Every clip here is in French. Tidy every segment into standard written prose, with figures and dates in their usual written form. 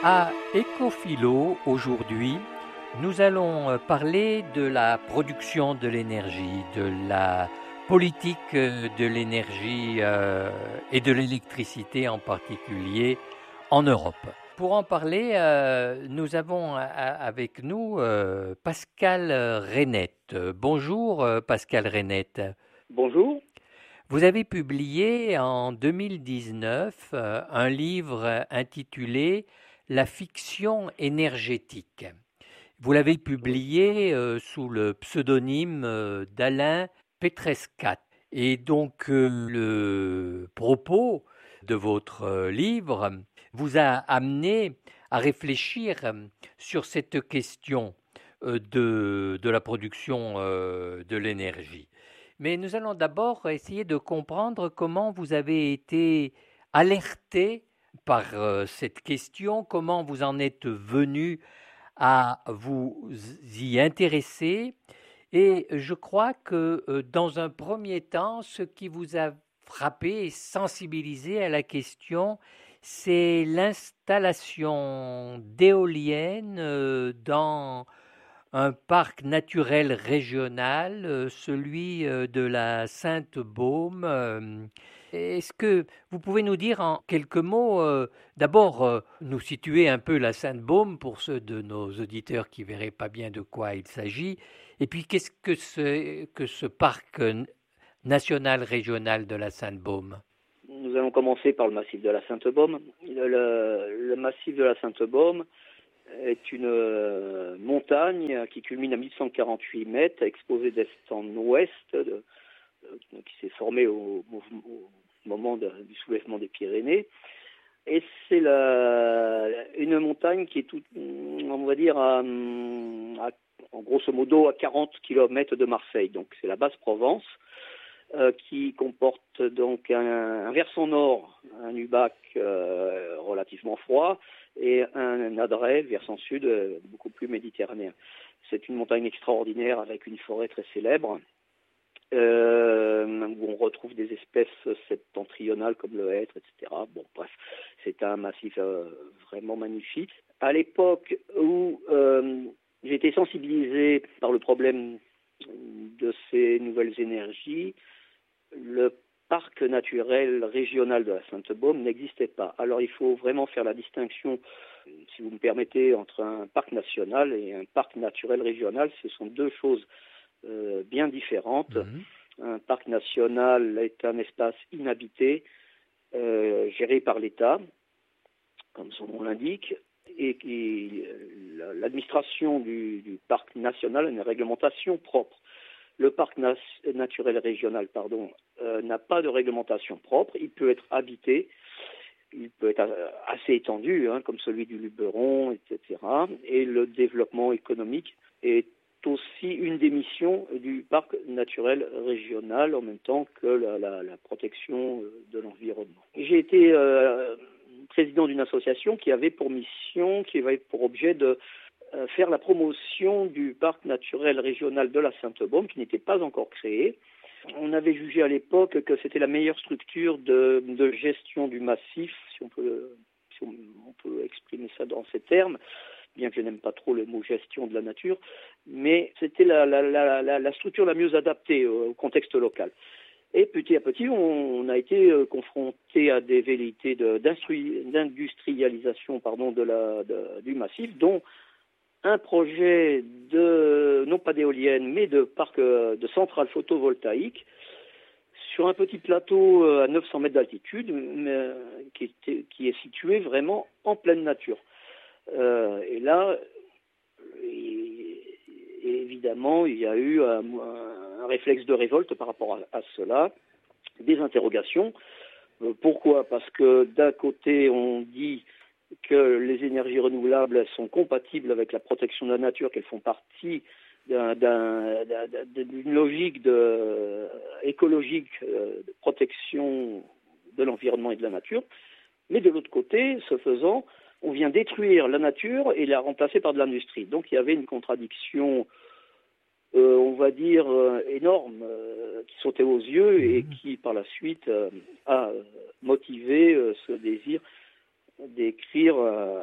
À Ecophilo, aujourd'hui, nous allons parler de la production de l'énergie, de la politique de l'énergie et de l'électricité en particulier en Europe. Pour en parler, nous avons avec nous Pascal Reynette. Bonjour Pascal Reynette. Bonjour. Vous avez publié en 2019 un livre intitulé La fiction énergétique. Vous l'avez publié sous le pseudonyme d'Alain Petrescat. Et donc le propos de votre livre vous a amené à réfléchir sur cette question de la production de l'énergie. Mais nous allons d'abord essayer de comprendre comment vous avez été alerté par cette question, comment vous en êtes venu à vous y intéresser. Et je crois que dans un premier temps, ce qui vous a frappé et sensibilisé à la question, c'est l'installation d'éoliennes dans un parc naturel régional, celui de la Sainte-Baume. Est-ce que vous pouvez nous dire en quelques mots, d'abord nous situer un peu la Sainte-Baume pour ceux de nos auditeurs qui ne verraient pas bien de quoi il s'agit, et puis qu'est-ce que c'est que ce parc national régional de la Sainte-Baume? Nous allons commencer par le massif de la Sainte-Baume. Le massif de la Sainte-Baume est une montagne qui culmine à 1148 mètres, exposée d'est en ouest, qui s'est formée au moment du soulèvement des Pyrénées. Et c'est une montagne qui est on va dire, en grosso modo, à 40 km de Marseille. Donc c'est la Basse-Provence, qui comporte donc un versant nord, un Ubac relativement froid, et un Adret, versant sud, beaucoup plus méditerranéen. C'est une montagne extraordinaire avec une forêt très célèbre, où on retrouve des espèces septentrionales comme le hêtre, etc. Bon, bref, c'est un massif vraiment magnifique. À l'époque où j'ai été sensibilisé par le problème de ces nouvelles énergies, le parc naturel régional de la Sainte-Baume n'existait pas. Alors il faut vraiment faire la distinction, si vous me permettez, entre un parc national et un parc naturel régional. Ce sont deux choses bien différentes. Un parc national est un espace inhabité, géré par l'État, comme son nom l'indique, et l'administration du parc national a une réglementation propre. Le parc naturel régional n'a pas de réglementation propre. Il peut être habité, il peut être assez étendu, comme celui du Luberon, etc. Et le développement économique est aussi une des missions du parc naturel régional, en même temps que la protection de l'environnement. J'ai été président d'une association qui avait pour mission, qui avait pour objet de faire la promotion du parc naturel régional de la Sainte-Baume, qui n'était pas encore créé. On avait jugé à l'époque que c'était la meilleure structure de gestion du massif, si on peut exprimer ça dans ces termes, bien que je n'aime pas trop le mot gestion de la nature, mais c'était la structure la mieux adaptée au contexte local. Et petit à petit, on a été confronté à des velléités d'industrialisation du massif, dont un projet non pas d'éoliennes, mais de parc de centrales photovoltaïques sur un petit plateau à 900 mètres d'altitude, qui est situé vraiment en pleine nature. Et là, évidemment, il y a eu un réflexe de révolte par rapport à cela, des interrogations. Pourquoi ? Parce que d'un côté, on dit que les énergies renouvelables sont compatibles avec la protection de la nature, qu'elles font partie d'une logique écologique de protection de l'environnement et de la nature. Mais de l'autre côté, ce faisant, on vient détruire la nature et la remplacer par de l'industrie. Donc il y avait une contradiction, on va dire, énorme, qui sautait aux yeux et qui, par la suite, a motivé ce désir d'écrire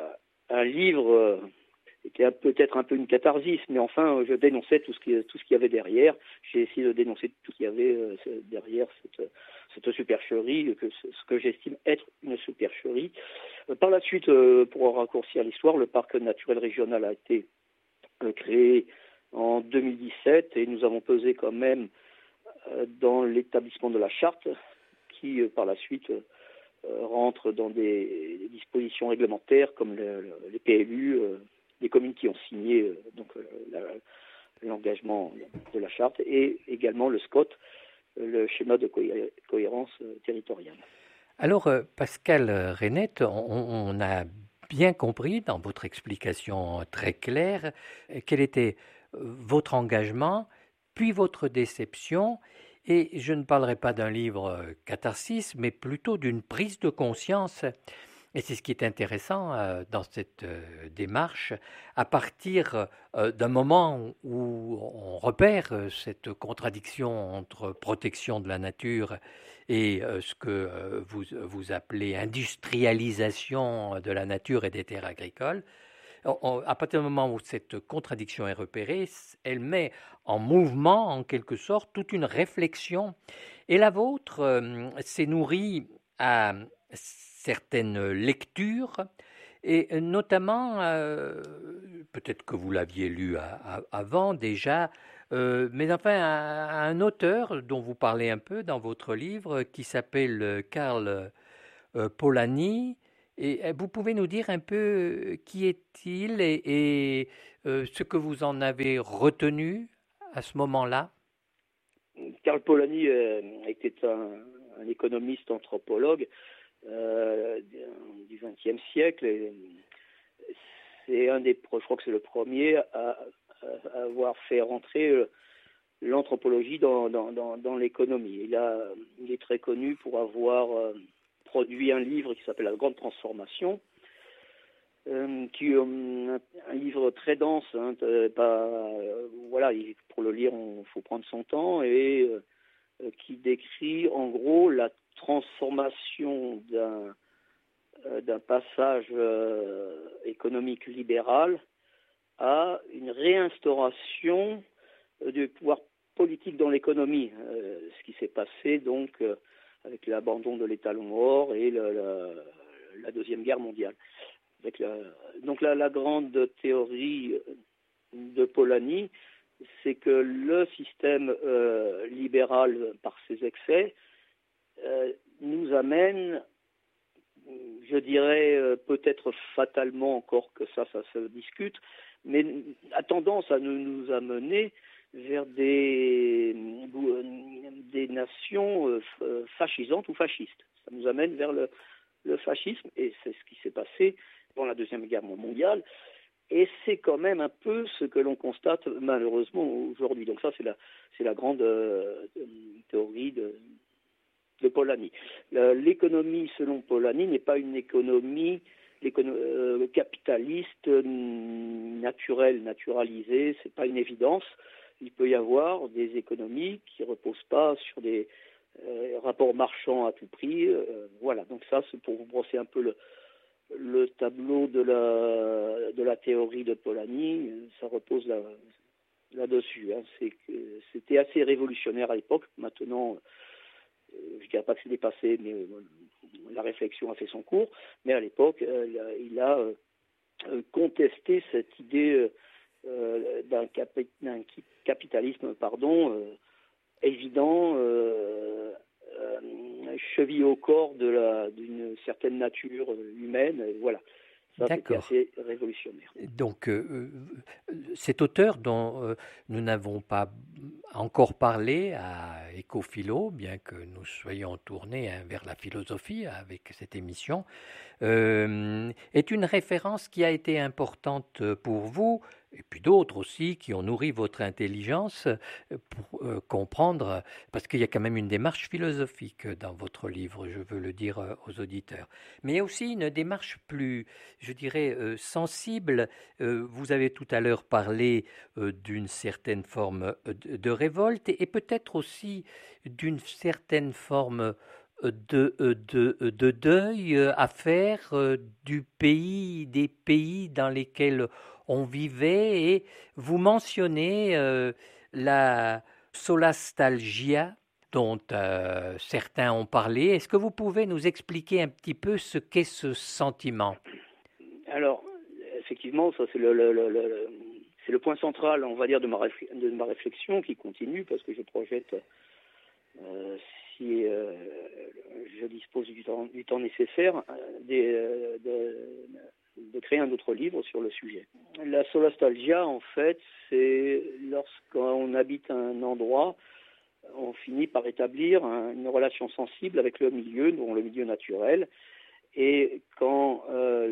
un livre était peut-être un peu une catharsis, mais enfin, je dénonçais tout ce qu'il y avait derrière. J'ai essayé de dénoncer tout ce qu'il y avait derrière cette supercherie, ce que j'estime être une supercherie. Par la suite, pour raccourcir l'histoire, le parc naturel régional a été créé en 2017 et nous avons pesé quand même dans l'établissement de la charte qui, par la suite, rentre dans des dispositions réglementaires comme les PLU, les communes qui ont signé l'engagement de la charte et également le SCOT, le schéma de cohérence territoriale. Alors, Pascal Reinette, on a bien compris dans votre explication très claire quel était votre engagement, puis votre déception. Et je ne parlerai pas d'un livre catharsis, mais plutôt d'une prise de conscience. Et c'est ce qui est intéressant dans cette démarche, à partir d'un moment où on repère cette contradiction entre protection de la nature et ce que vous appelez industrialisation de la nature et des terres agricoles. À partir du moment où cette contradiction est repérée, elle met en mouvement, en quelque sorte, toute une réflexion. Et la vôtre s'est nourrie à certaines lectures, et notamment, peut-être que vous l'aviez lu avant déjà, mais enfin, un auteur dont vous parlez un peu dans votre livre, qui s'appelle Karl Polanyi. Et vous pouvez nous dire un peu qui est-il et ce que vous en avez retenu à ce moment-là? Karl Polanyi était un économiste anthropologue du XXe siècle. Et c'est je crois que c'est le premier à avoir fait rentrer l'anthropologie dans l'économie. Il est très connu pour avoir produit un livre qui s'appelle La Grande Transformation, qui est un livre très dense. Voilà, pour le lire, il faut prendre son temps et qui décrit en gros la transformation d'un passage économique libéral à une réinstauration du pouvoir politique dans l'économie, ce qui s'est passé donc avec l'abandon de l'étalon or et la Deuxième Guerre mondiale. Donc la grande théorie de Polanyi, c'est que le système libéral, par ses excès, nous amène, je dirais peut-être fatalement, encore que ça se discute, mais a tendance à nous amener vers des nations fascisantes ou fascistes. Ça nous amène vers le fascisme, et c'est ce qui s'est passé pendant la Deuxième Guerre mondiale, et c'est quand même un peu ce que l'on constate malheureusement aujourd'hui. Donc ça, c'est la grande théorie de Polanyi. L'économie, selon Polanyi, n'est pas une économie capitaliste, naturalisée, c'est pas une évidence. Il peut y avoir des économies qui reposent pas sur des rapports marchands à tout prix. Voilà, donc ça, c'est pour vous brosser un peu le tableau de la théorie de Polanyi. Ça repose là-dessus. C'était assez révolutionnaire à l'époque. Maintenant, je ne dirais pas que c'est dépassé, mais la réflexion a fait son cours. Mais à l'époque, il a contesté cette idée d'un capitalisme évident, chevillé au corps d'une certaine nature humaine. Et voilà. Ça, c'était assez révolutionnaire. Donc, cet auteur dont nous n'avons pas encore parlé à Écophilo, bien que nous soyons tournés vers la philosophie avec cette émission, est une référence qui a été importante pour vous, et puis d'autres aussi qui ont nourri votre intelligence pour comprendre, parce qu'il y a quand même une démarche philosophique dans votre livre, je veux le dire aux auditeurs. Mais il y a aussi une démarche plus, je dirais, sensible. Vous avez tout à l'heure parlé d'une certaine forme de révolte et peut-être aussi d'une certaine forme de deuil à faire des pays dans lesquels on vivait. Et vous mentionnez la solastalgia dont certains ont parlé. Est-ce que vous pouvez nous expliquer un petit peu ce qu'est ce sentiment? Alors, effectivement, ça c'est c'est le point central, on va dire, de ma réflexion qui continue parce que je projette, euh, si je dispose du temps nécessaire, de créer un autre livre sur le sujet. La solastalgia, en fait, c'est lorsqu'on habite un endroit, on finit par établir une relation sensible avec le milieu, dont le milieu naturel, et quand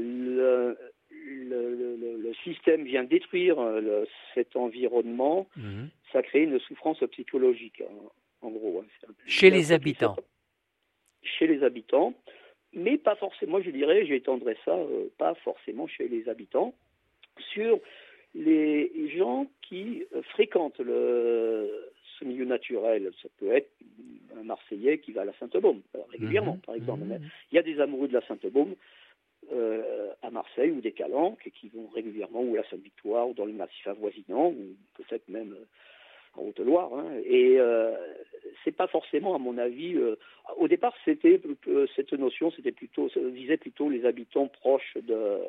le système vient détruire cet environnement, ça crée une souffrance psychologique, en gros. Chez les habitants. Chez les habitants, mais pas forcément, je dirais, j'étendrais ça, pas forcément chez les habitants, sur les gens qui fréquentent ce milieu naturel. Ça peut être un Marseillais qui va à la Sainte-Baume régulièrement, par exemple. Mais il y a des amoureux de la Sainte-Baume à Marseille ou des Calanques qui vont régulièrement ou à la Sainte-Victoire ou dans les massifs avoisinants ou peut-être même en Haute-Loire. Et c'est pas forcément, à mon avis, au départ, c'était cette notion, visait plutôt les habitants proches de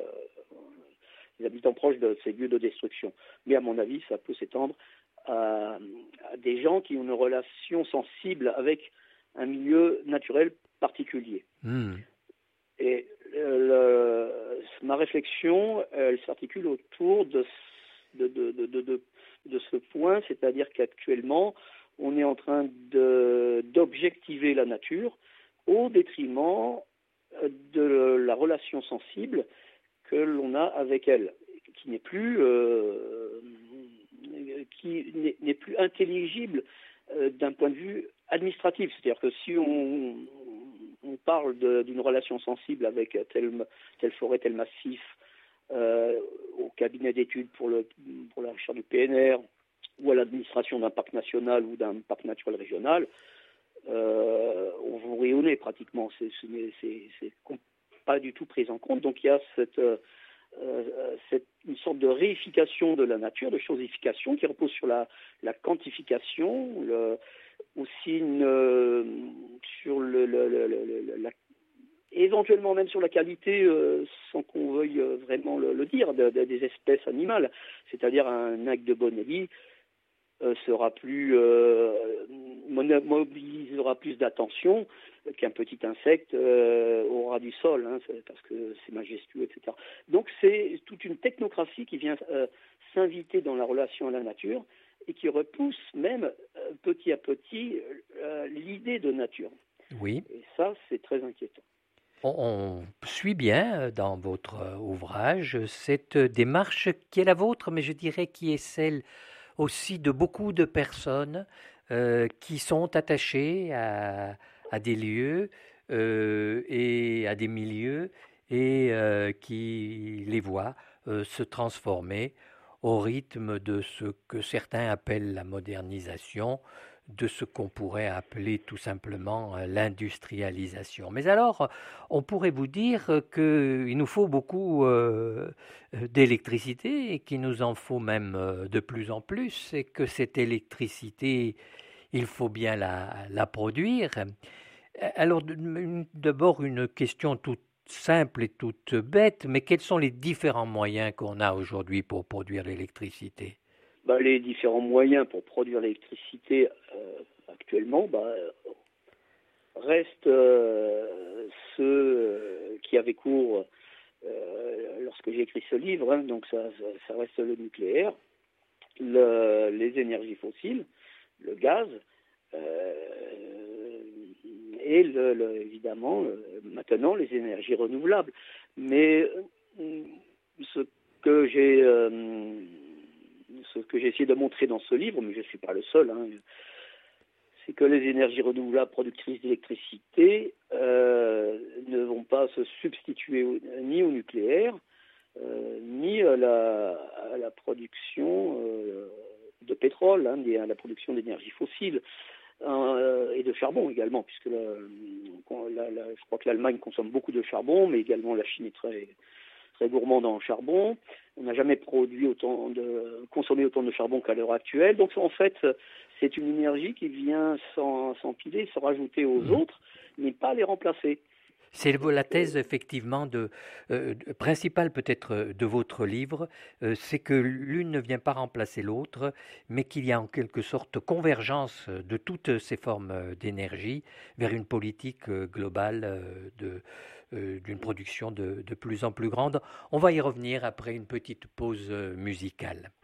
ces lieux de destruction. Mais à mon avis, ça peut s'étendre à des gens qui ont une relation sensible avec un milieu naturel particulier. Et ma réflexion, elle s'articule autour de ce point, c'est-à-dire qu'actuellement, on est en train d'objectiver la nature au détriment de la relation sensible que l'on a avec elle, qui n'est plus intelligible d'un point de vue administratif. C'est-à-dire que si on parle d'une relation sensible avec telle forêt, tel massif, au cabinet d'études pour la recherche du PNR ou à l'administration d'un parc national ou d'un parc naturel régional, on vous rayonnez pratiquement. C'est pas du tout pris en compte. Donc il y a une sorte de réification de la nature, de chosification qui repose sur la quantification, aussi sur éventuellement même sur la qualité, sans qu'on veuille vraiment le dire, des espèces animales. C'est-à-dire un aigle de Bonelli mobilisera plus d'attention qu'un petit insecte au ras du sol, parce que c'est majestueux, etc. Donc c'est toute une technocratie qui vient s'inviter dans la relation à la nature et qui repousse même petit à petit l'idée de nature. Oui. Et ça, c'est très inquiétant. On suit bien dans votre ouvrage cette démarche qui est la vôtre, mais je dirais qui est celle aussi de beaucoup de personnes qui sont attachées à des lieux et à des milieux et qui les voient se transformer au rythme de ce que certains appellent la modernisation, de ce qu'on pourrait appeler tout simplement l'industrialisation. Mais alors, on pourrait vous dire qu'il nous faut beaucoup d'électricité et qu'il nous en faut même de plus en plus et que cette électricité, il faut bien la produire. Alors, d'abord, une question toute simple et toute bête, mais quels sont les différents moyens qu'on a aujourd'hui pour produire l'électricité? Les différents moyens pour produire l'électricité actuellement restent ceux qui avaient cours lorsque j'ai écrit ce livre, donc ça reste le nucléaire, les énergies fossiles, le gaz, et évidemment maintenant les énergies renouvelables. Mais ce que j'ai essayé de montrer dans ce livre, mais je ne suis pas le seul, c'est que les énergies renouvelables productrices d'électricité ne vont pas se substituer ni au nucléaire, ni à la production de pétrole, ni à la production d'énergie fossile. et de charbon également, puisque je crois que l'Allemagne consomme beaucoup de charbon, mais également la Chine est très, très gourmande en charbon. On n'a jamais consommé autant de charbon qu'à l'heure actuelle. Donc en fait, c'est une énergie qui vient s'empiler, se rajouter aux autres, mais pas les remplacer. C'est la thèse effectivement principale peut-être de votre livre, c'est que l'une ne vient pas remplacer l'autre, mais qu'il y a en quelque sorte convergence de toutes ces formes d'énergie vers une politique globale d'une production de plus en plus grande. On va y revenir après une petite pause musicale.